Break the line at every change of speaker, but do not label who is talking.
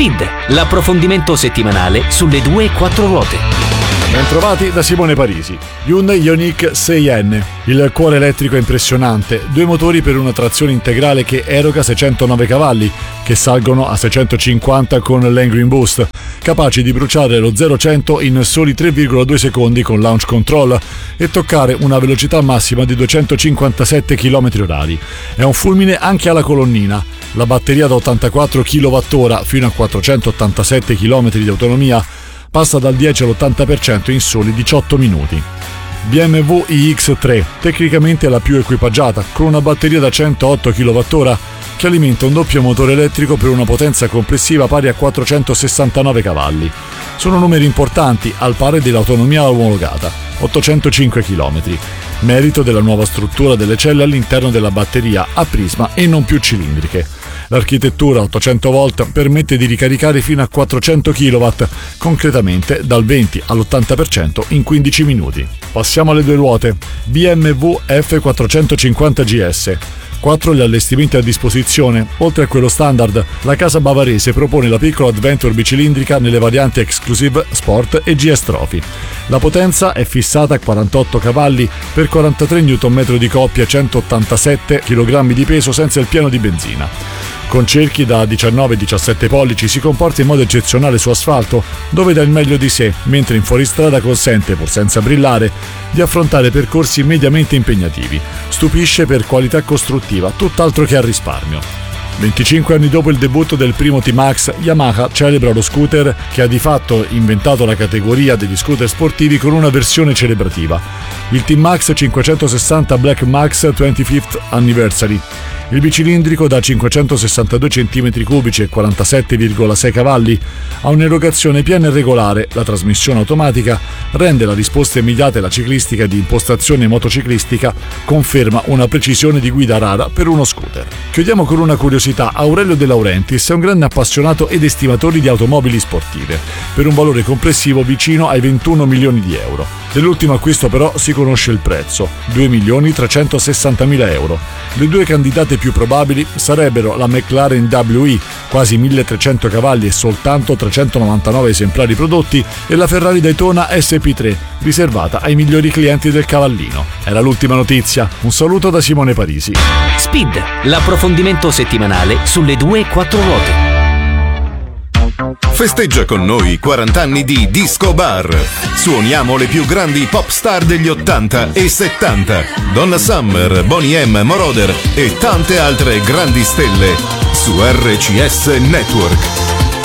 Speed, l'approfondimento settimanale sulle 2 e 4 ruote.
Bentrovati da Simone Parisi. Hyundai Ioniq 6N, il cuore elettrico è impressionante, 2 motori per una trazione integrale che eroga 609 cavalli, che salgono a 650 con l'Engreen Boost, capaci di bruciare lo 0-100 in soli 3,2 secondi con launch control e toccare una velocità massima di 257 km/h. È un fulmine anche alla colonnina. La batteria da 84 kWh fino a 487 km di autonomia passa dal 10 all'80% in soli 18 minuti. BMW iX3, tecnicamente la più equipaggiata, con una batteria da 108 kWh che alimenta un doppio motore elettrico per una potenza complessiva pari a 469 cavalli. Sono numeri importanti, al pari dell'autonomia omologata, 805 km, merito della nuova struttura delle celle all'interno della batteria a prisma e non più cilindriche. L'architettura 800 volt permette di ricaricare fino a 400 kW, concretamente dal 20 all'80% in 15 minuti. Passiamo alle 2 ruote. BMW F450 GS. 4 gli allestimenti a disposizione. Oltre a quello standard, la casa bavarese propone la piccola Adventure bicilindrica nelle varianti Exclusive, Sport e GS Trophy. La potenza è fissata a 48 cavalli per 43 Nm di coppia, 187 kg di peso senza il pieno di benzina. Con cerchi da 19-17 pollici si comporta in modo eccezionale su asfalto, dove dà il meglio di sé, mentre in fuoristrada consente, pur senza brillare, di affrontare percorsi mediamente impegnativi. Stupisce per qualità costruttiva, tutt'altro che a risparmio. 25 anni dopo il debutto del primo T-Max, Yamaha celebra lo scooter che ha di fatto inventato la categoria degli scooter sportivi con una versione celebrativa, il T-Max 560 Black Max 25th Anniversary. Il bicilindrico da 562 cm3 e 47,6 cavalli ha un'erogazione piena e regolare, la trasmissione automatica rende la risposta immediata e la ciclistica di impostazione motociclistica conferma una precisione di guida rara per uno scooter. Chiudiamo con una curiosità: Aurelio De Laurentiis è un grande appassionato ed estimatore di automobili sportive, per un valore complessivo vicino ai 21 milioni di euro. Dell'ultimo acquisto però si conosce il prezzo, 2.360.000 euro. Le 2 candidate più probabili sarebbero la McLaren WE, quasi 1.300 cavalli e soltanto 399 esemplari prodotti, e la Ferrari Daytona SP3, riservata ai migliori clienti del cavallino. Era l'ultima notizia. Un saluto da Simone Parisi.
Speed, l'approfondimento settimanale sulle 2 e 4 ruote.
Festeggia con noi 40 anni di Disco Bar. Suoniamo le più grandi pop star degli 80 e 70. Donna Summer, Boney M, Moroder e tante altre grandi stelle su RCS Network.